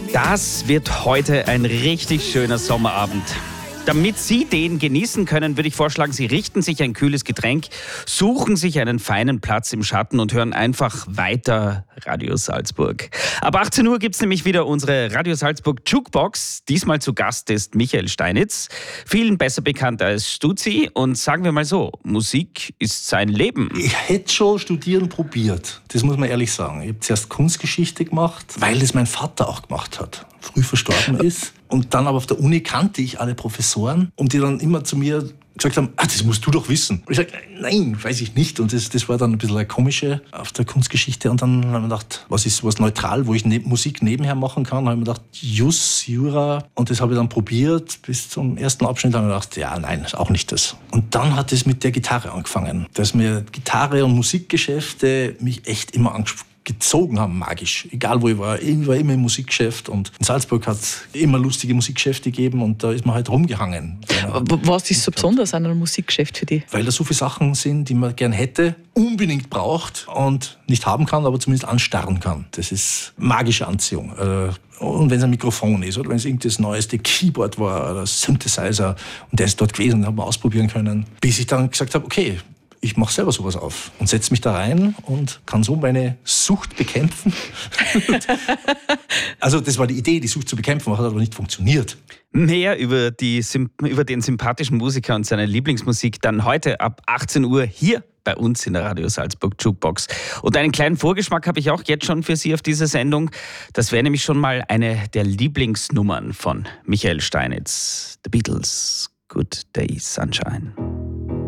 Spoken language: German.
Das wird heute ein richtig schöner Sommerabend. Damit Sie den genießen können, würde ich vorschlagen, Sie richten sich ein kühles Getränk, suchen sich einen feinen Platz im Schatten und hören einfach weiter Radio Salzburg. Ab 18 Uhr gibt es nämlich wieder unsere Radio Salzburg Jukebox. Diesmal zu Gast ist Michael Steinitz, vielen besser bekannt als Stutzi. Und sagen wir mal so, Musik ist sein Leben. Ich hätte schon studieren probiert, das muss man ehrlich sagen. Ich habe zuerst Kunstgeschichte gemacht, weil das mein Vater auch gemacht hat, früh verstorben ist. Und dann aber auf der Uni kannte ich alle Professoren und die dann immer zu mir gesagt haben, das musst du doch wissen. Und ich sage, nein, weiß ich nicht. Und das war dann ein bisschen eine komische auf der Kunstgeschichte. Und dann habe ich mir gedacht, was ist was neutral, wo ich Musik nebenher machen kann. Da habe ich mir gedacht, Jura. Und das habe ich dann probiert. Bis zum ersten Abschnitt habe ich mir gedacht, ja, nein, ist auch nicht das. Und dann hat es mit der Gitarre angefangen. Dass mir Gitarre und Musikgeschäfte mich echt immer gezogen haben, magisch. Egal wo ich war immer im Musikgeschäft. Und in Salzburg hat es immer lustige Musikgeschäfte gegeben und da ist man halt rumgehangen. Was ist so besonders an einem Musikgeschäft für dich? Weil da so viele Sachen sind, die man gern hätte, unbedingt braucht und nicht haben kann, aber zumindest anstarren kann. Das ist magische Anziehung. Und wenn es ein Mikrofon ist oder wenn es irgendein neueste Keyboard war oder Synthesizer und der ist dort gewesen, den haben wir ausprobieren können, bis ich dann gesagt habe, okay, ich mache selber sowas auf und setze mich da rein und kann so meine Sucht bekämpfen. Also das war die Idee, die Sucht zu bekämpfen, hat aber nicht funktioniert. Mehr über den sympathischen Musiker und seine Lieblingsmusik dann heute ab 18 Uhr hier bei uns in der Radio Salzburg Jukebox. Und einen kleinen Vorgeschmack habe ich auch jetzt schon für Sie auf diese Sendung. Das wäre nämlich schon mal eine der Lieblingsnummern von Michael Steinitz. The Beatles, Good Day Sunshine.